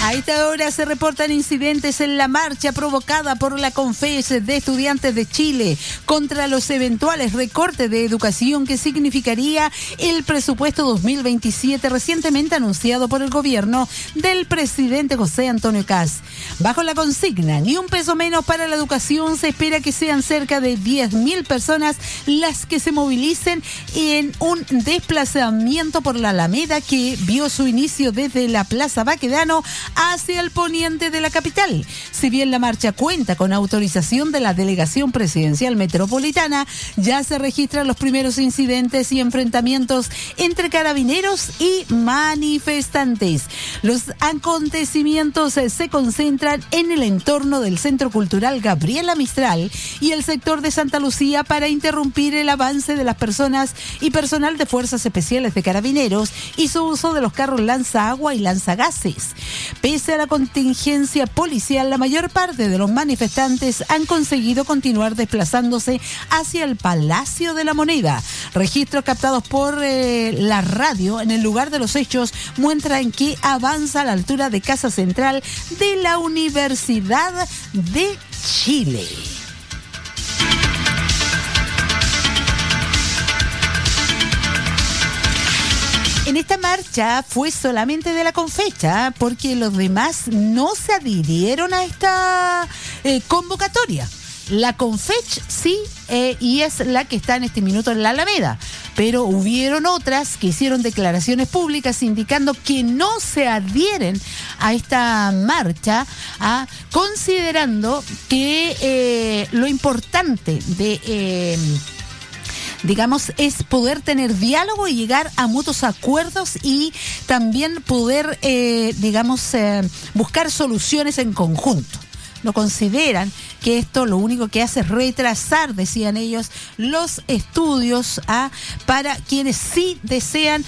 A esta hora se reportan incidentes en la marcha provocada por la Confech de Estudiantes de Chile contra los eventuales recortes de educación que significaría el presupuesto 2027 recientemente anunciado por el gobierno del presidente José Antonio Kast. Bajo la consigna, ni un peso menos para la educación, se espera que sean cerca de 10.000 personas las que se movilicen en un desplazamiento por la Alameda que vio su inicio desde la Plaza Baquedano hacia el poniente de la capital. Si bien la marcha cuenta con autorización de la Delegación Presidencial Metropolitana, ya se registran los primeros incidentes y enfrentamientos entre carabineros y manifestantes. Los acontecimientos se concentran en el entorno del Centro Cultural Gabriela Mistral y el sector de Santa Lucía para interrumpir el avance de las personas y personal de Fuerzas Especiales de Carabineros y su uso de los carros lanzaagua y lanzagases. Pese a la contingencia policial, la mayor parte de los manifestantes han conseguido continuar desplazándose hacia el Palacio de la Moneda. Registros captados por la radio en el lugar de los hechos muestran que avanza a la altura de Casa Central de la Universidad de Chile. En esta marcha fue solamente de la Confech, porque los demás no se adhirieron a esta convocatoria. La Confech sí, y es la que está en este minuto en la Alameda, pero hubieron otras que hicieron declaraciones públicas indicando que no se adhieren a esta marcha, considerando que lo importante de es poder tener diálogo y llegar a mutuos acuerdos y también poder, buscar soluciones en conjunto. No consideran que esto lo único que hace es retrasar, decían ellos, los estudios para quienes sí desean,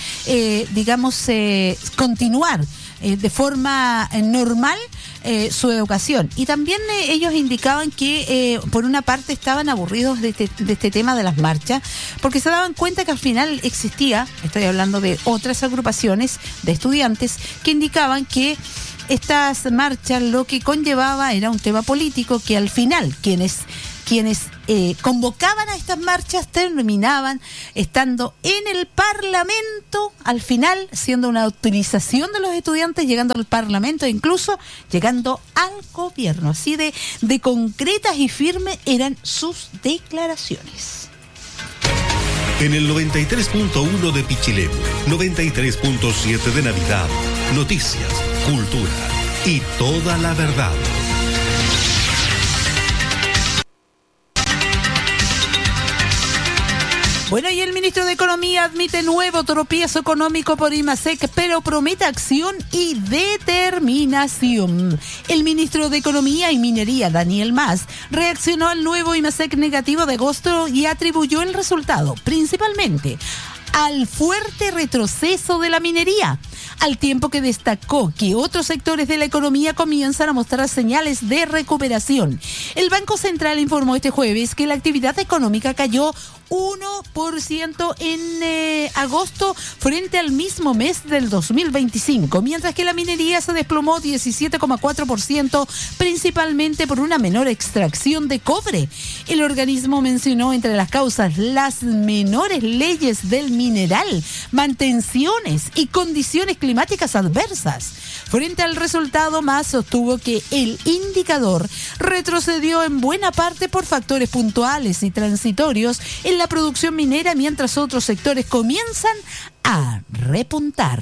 continuar de forma normal su educación. Y también ellos indicaban que por una parte estaban aburridos de este tema de las marchas, porque se daban cuenta que al final existía, estoy hablando de otras agrupaciones de estudiantes, que indicaban que estas marchas lo que conllevaba era un tema político, que al final quienes convocaban a estas marchas terminaban estando en el Parlamento, al final siendo una utilización de los estudiantes, llegando al Parlamento e incluso llegando al gobierno. Así de concretas y firmes eran sus declaraciones. En el 93.1 de Pichilemu, 93.7 de Navidad, noticias, cultura y toda la verdad. Bueno, y el ministro de Economía admite nuevo tropiezo económico por IMASEC, pero promete acción y determinación. El ministro de Economía y Minería, Daniel Mas, reaccionó al nuevo IMASEC negativo de agosto y atribuyó el resultado principalmente al fuerte retroceso de la minería, al tiempo que destacó que otros sectores de la economía comienzan a mostrar señales de recuperación. El Banco Central informó este jueves que la actividad económica cayó 1% en agosto frente al mismo mes del 2025, mientras que la minería se desplomó 17,4%, principalmente por una menor extracción de cobre. El organismo mencionó entre las causas las menores leyes del mineral, mantenciones y condiciones climáticas adversas. Frente al resultado, Mas sostuvo que el indicador retrocedió en buena parte por factores puntuales y transitorios en la producción minera, mientras otros sectores comienzan a repuntar.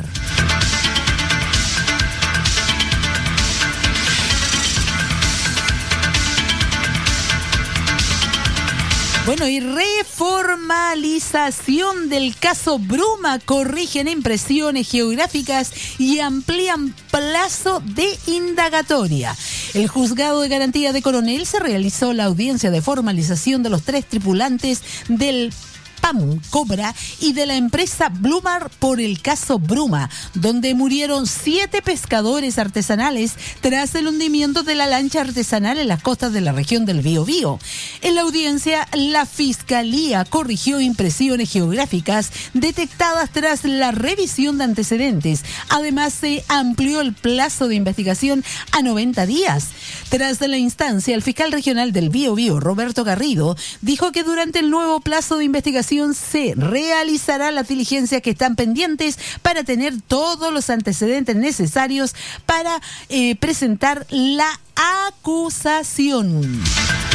Bueno, y reformalización del caso Bruma, corrigen impresiones geográficas y amplían plazo de indagatoria. El juzgado de garantía de Coronel se realizó la audiencia de formalización de los 3 tripulantes del PAM Cobra y de la empresa Blumar por el caso Bruma, donde murieron 7 pescadores artesanales tras el hundimiento de la lancha artesanal en las costas de la región del Biobío. En la audiencia, la Fiscalía corrigió impresiones geográficas detectadas tras la revisión de antecedentes. Además, se amplió el plazo de investigación a 90 días. Tras la instancia, el fiscal regional del Biobío, Roberto Garrido, dijo que durante el nuevo plazo de investigación se realizará las diligencias que están pendientes para tener todos los antecedentes necesarios para presentar la acusación.